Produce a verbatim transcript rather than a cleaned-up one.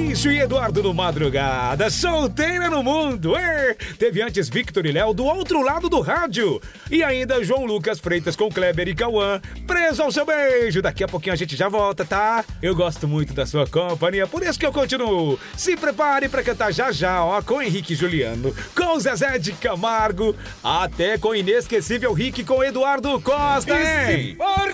Bicho e Eduardo no Madrugada, solteira no mundo. É. Teve antes Victor e Léo do outro lado do rádio. E ainda João Lucas Freitas com Kleber e Cauã, preso ao seu beijo. Daqui a pouquinho a gente já volta, tá? Eu gosto muito da sua companhia, por isso que eu continuo. Se prepare pra cantar já já, ó, com Henrique e Juliano, com Zezé de Camargo, até com o inesquecível Rick com Eduardo Costa, hein?